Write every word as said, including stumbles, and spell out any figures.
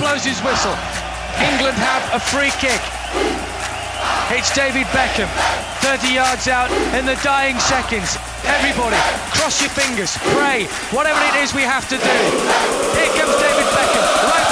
blows his whistle. England have a free kick. It's David Beckham, thirty yards out in the dying seconds. Everybody, cross your fingers, pray, whatever it is we have to do. Here comes David Beckham, right